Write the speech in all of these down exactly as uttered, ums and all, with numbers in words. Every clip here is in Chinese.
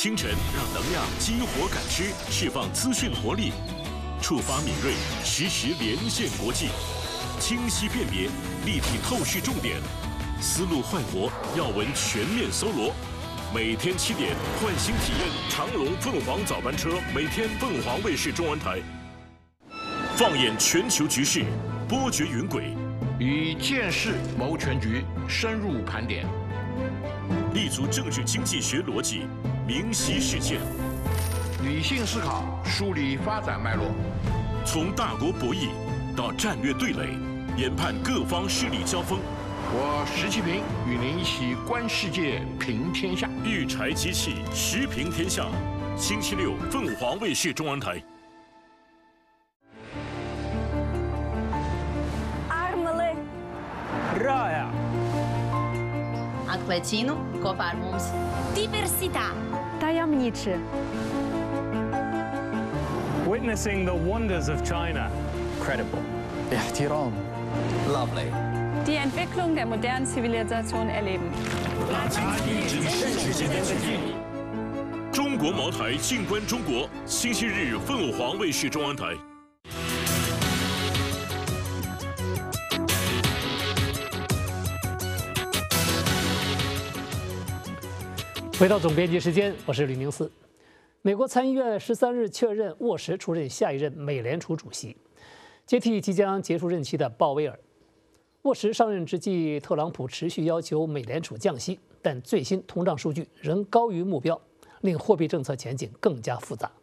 清晨让能量激活感知，释放资讯活力，触发敏锐，实时连线国际，清晰辨别，立体透视重点，思路焕活，要闻全面搜罗。每天七点，换新体验长龙凤凰早班车，每天凤凰卫视中文台。放眼全球局势，波谲云轨， 以见识谋全局，深入盘点， 立足政治经济学逻辑，明晰事件， 理性思考，梳理发展脉络， 从大国博弈到战略对垒，研判各方势力交锋。 我石其平与您一起观世界，评天下。 御柴机器时评天下，星期六凤凰卫视中文台。 Armele Raja. Atklēcinu kopā ar mums. Diversità Tajemniczy. Witnessing the wonders of China. Credible. احترام. Lovely. Die Entwicklung der modernen Zivilisation erleben. 中国茅台静观中国，星期日凤凰卫视中文台。 回到总编辑时间，我是吕宁思。美国参议院十三日确认沃什出任下一任美联储主席，接替即将结束任期的鲍威尔。沃什上任之际，特朗普持续要求美联储降息，但最新通胀数据仍高于目标，令货币政策前景更加复杂。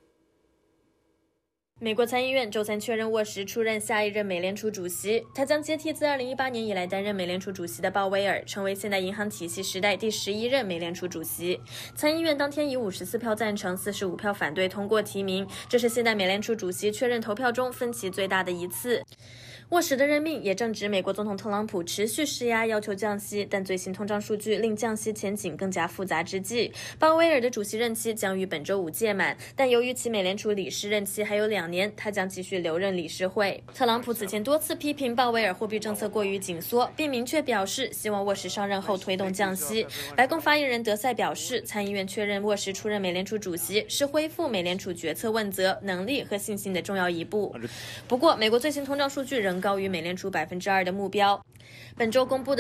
美国参议院周三确认沃什出任下一任美联储主席，他将接替自二零一八年以来担任美联储主席的鲍威尔，成为现代银行体系时代第十一任美联储主席。参议院当天以五十四票赞成、四十五票反对通过提名，这是现代美联储主席确认投票中分歧最大的一次。沃什的任命也正值美国总统特朗普持续施压要求降息，但最新通胀数据令降息前景更加复杂之际，鲍威尔的主席任期将于本周五届满，但由于其美联储理事任期还有两年，他将继续留任理事会。特朗普此前多次批评鲍威尔货币政策过于紧缩，并明确表示希望沃什上任后推动降息。白宫发言人德赛表示，参议院确认沃什出任美联储主席是恢复美联储决策问责能力和信心的重要一步。不过，美国最新通胀数据仍高于美联储百分之二的目标。本周公布的